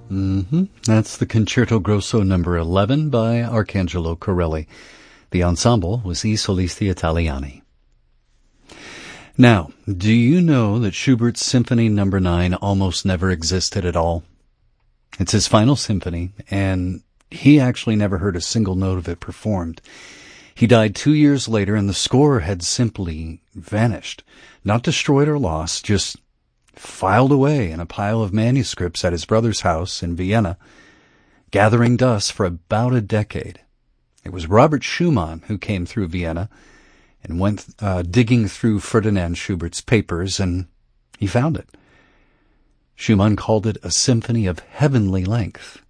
That's the Concerto Grosso number 11 by Arcangelo Corelli. The ensemble was I Solisti Italiani. Now, do you know that Schubert's Symphony No. 9 almost never existed at all? It's his final symphony, and he actually never heard a single note of it performed. He died 2 years later, and the score had simply vanished. Not destroyed or lost, just filed away in a pile of manuscripts at his brother's house in Vienna, gathering dust for about a decade. It was Robert Schumann who came through Vienna and went digging through Ferdinand Schubert's papers, and he found it. Schumann called it a symphony of heavenly length.